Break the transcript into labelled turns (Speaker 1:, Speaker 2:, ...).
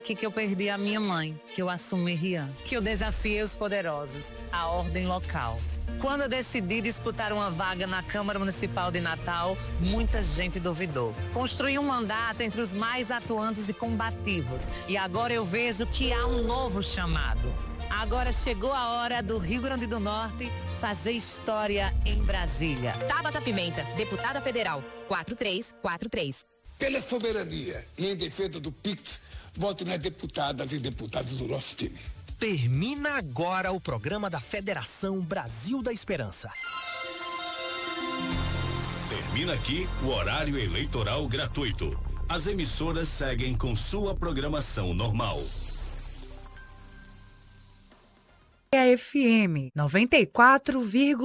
Speaker 1: Que eu perdi a minha mãe, que eu assumi Rian, que eu desafiei os poderosos, a ordem local. Quando eu decidi disputar uma vaga na Câmara Municipal de Natal, muita gente duvidou. Construí um mandato entre os mais atuantes e combativos. E agora eu vejo que há um novo chamado. Agora chegou a hora do Rio Grande do Norte fazer história em Brasília.
Speaker 2: Tabata Pimenta, deputada federal, 4343.
Speaker 3: Pela soberania e em defesa do PIX, voto nas deputadas e deputados do nosso time.
Speaker 4: Termina agora o programa da Federação Brasil da Esperança.
Speaker 5: Termina aqui o horário eleitoral gratuito. As emissoras seguem com sua programação normal.
Speaker 6: A FM 94,1